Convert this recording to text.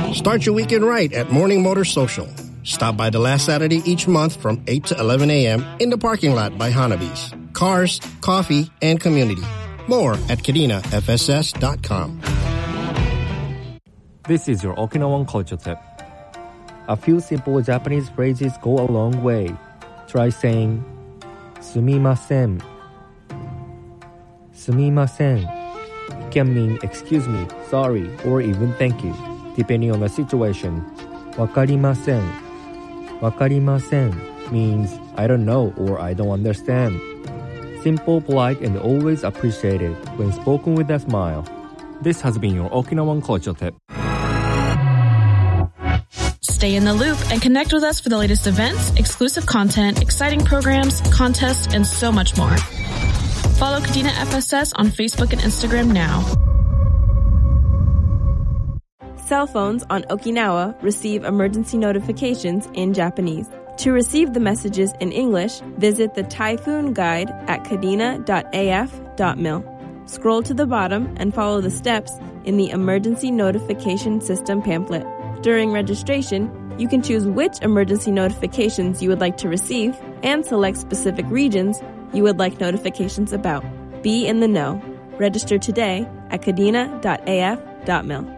Start your weekend right at Morning Motor Social. Stop by the last Saturday each month from 8 to 11 a.m. in the parking lot by Hanabi's. Cars, coffee, and community. More at KadinaFSS.com. This is your Okinawan culture tip. A few simple Japanese phrases go a long way. Try saying, sumimasen. Sumimasen. It can mean excuse me, sorry, or even thank you, depending on the situation. Wakarimasen. Wakarimasen means I don't know or I don't understand. Simple, polite, and always appreciated when spoken with a smile. This has been your Okinawan culture tip. Stay in the loop and connect with us for the latest events, exclusive content, exciting programs, contests, and so much more. Follow Kadena FSS on Facebook and Instagram now. Cell phones on Okinawa receive emergency notifications in Japanese. To receive the messages in English, visit the Typhoon Guide at kadena.af.mil. Scroll to the bottom and follow the steps in the Emergency Notification System pamphlet. During registration, you can choose which emergency notifications you would like to receive and select specific regions you would like notifications about. Be in the know. Register today at kadena.af.mil.